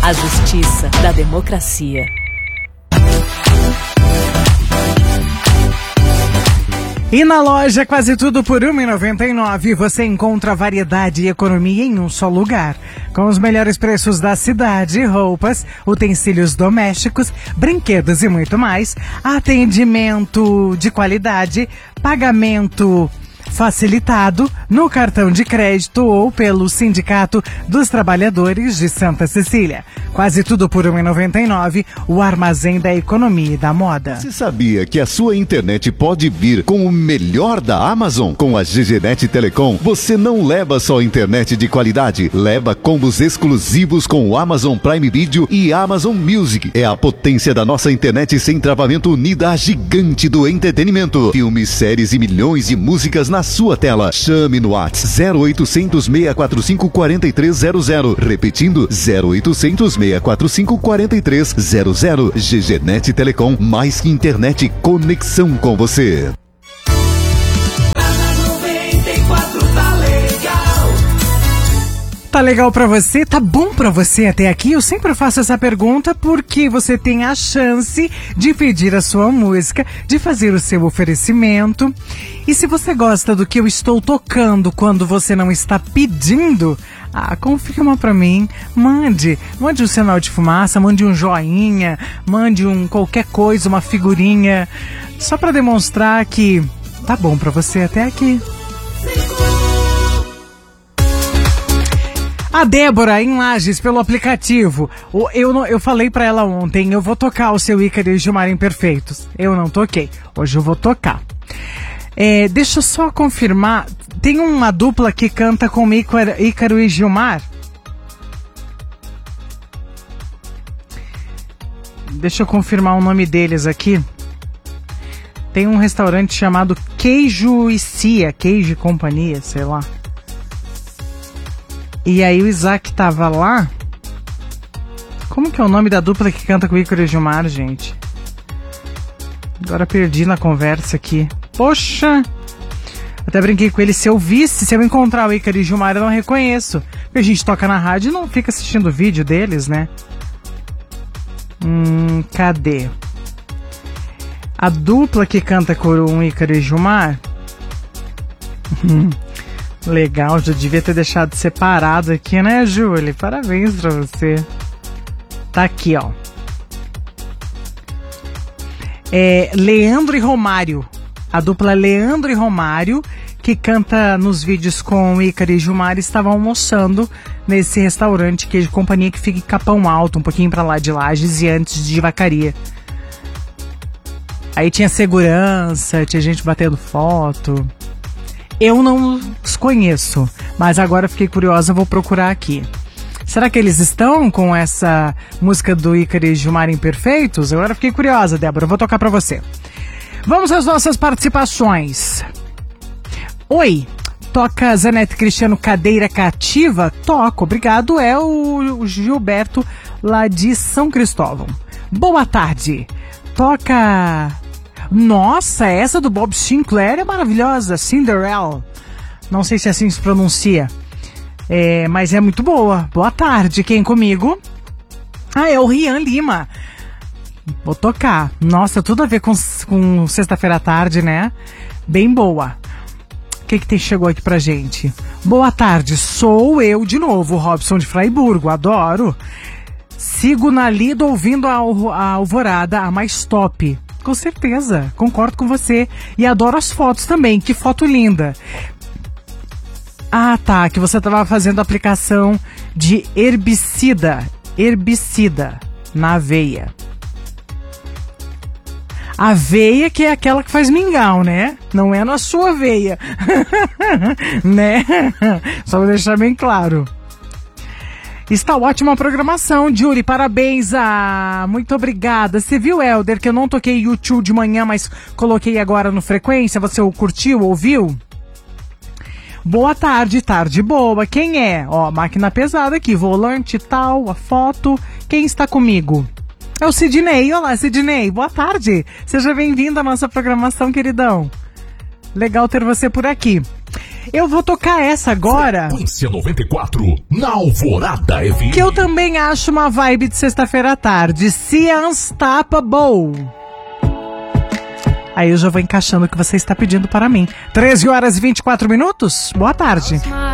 A justiça da democracia. E na loja Quase Tudo por R$ 1,99 você encontra variedade e economia em um só lugar. Com os melhores preços da cidade, roupas, utensílios domésticos, brinquedos e muito mais. Atendimento de qualidade, pagamento facilitado no cartão de crédito ou pelo Sindicato dos Trabalhadores de Santa Cecília. Quase Tudo por R$ 1,99, o armazém da economia e da moda. Você sabia que a sua internet pode vir com o melhor da Amazon? Com a GGNet Telecom, você não leva só internet de qualidade, leva combos exclusivos com o Amazon Prime Video e Amazon Music. É a potência da nossa internet sem travamento unida à gigante do entretenimento. Filmes, séries e milhões de músicas na sua tela. Chame no WhatsApp 0800 645 4300. Repetindo, 0800 645 4300. GGNet Telecom, mais que internet, conexão com você. Tá legal pra você? Tá bom pra você até aqui? Eu sempre faço essa pergunta porque você tem a chance de pedir a sua música, de fazer o seu oferecimento. E se você gosta do que eu estou tocando quando você não está pedindo, confirma pra mim, mande um sinal de fumaça, mande um joinha, mande qualquer coisa, uma figurinha, só pra demonstrar que tá bom pra você até aqui. A Débora, em Lages, pelo aplicativo. Eu falei pra ela ontem, eu vou tocar o seu Ícaro e Gilmar Imperfeitos. Eu não toquei. Hoje eu vou tocar. Deixa eu só confirmar. Tem uma dupla que canta com Ícaro e Gilmar? Deixa eu confirmar o nome deles aqui. Tem um restaurante chamado Queijo e Cia, Queijo e Companhia, sei lá. E aí o Isaac tava lá. Como que é o nome da dupla que canta com o Ícaro e Gilmar, gente? Agora perdi na conversa aqui. Poxa! Até brinquei com ele, se eu encontrar o Ícaro e Gilmar, eu não reconheço. Porque a gente toca na rádio e não fica assistindo o vídeo deles, né? Cadê? A dupla que canta com o Ícaro e Gilmar... Legal, já devia ter deixado separado aqui, né, Júlia? Parabéns pra você. Tá aqui, ó. Leandro e Romário. A dupla Leandro e Romário, que canta nos vídeos com o Ícaro e Gilmar, estavam almoçando nesse restaurante Queijo Companhia que fica em Capão Alto, um pouquinho pra lá de Lages e antes de Vacaria. Aí tinha segurança, tinha gente batendo foto... Eu não os conheço, mas agora fiquei curiosa, vou procurar aqui. Será que eles estão com essa música do Ícaro e Gilmar Imperfeitos? Agora fiquei curiosa, Débora, vou tocar pra você. Vamos às nossas participações. Oi, toca Zanete Cristiano Cadeira Cativa? Toco, obrigado, é o Gilberto lá de São Cristóvão. Boa tarde, toca... Nossa, essa do Bob Sinclair é maravilhosa, Cinderella. Não sei se assim se pronuncia, mas é muito boa. Boa tarde, quem comigo? É o Rian Lima. Vou tocar. Nossa, tudo a ver com sexta-feira à tarde, né? Bem boa. O que chegou aqui pra gente? Boa tarde, sou eu de novo, Robson de Fraiburgo, adoro. Sigo na lida ouvindo a Alvorada, a mais top. Com certeza, concordo com você. E adoro as fotos também, que foto linda. Tá, que você estava fazendo aplicação de herbicida na aveia. Aveia que é aquela que faz mingau, né? Não é na sua aveia. Né? Só vou deixar bem claro. Está ótima a programação, Julie, parabéns, muito obrigada. Você viu, Helder, que eu não toquei YouTube de manhã, mas coloquei agora no Frequência, você curtiu, ouviu? Boa tarde, tarde boa, quem é? Máquina pesada aqui, volante e tal, a foto, quem está comigo? É o Sidney, olá Sidney, boa tarde, seja bem-vindo à nossa programação, queridão. Legal ter você por aqui. Eu vou tocar essa agora. Frequência 94, na Alvorada FM. Que eu também acho uma vibe de sexta-feira à tarde. Se Unstoppable. Aí eu já vou encaixando o que você está pedindo para mim. 13 horas e 24 minutos. Boa tarde.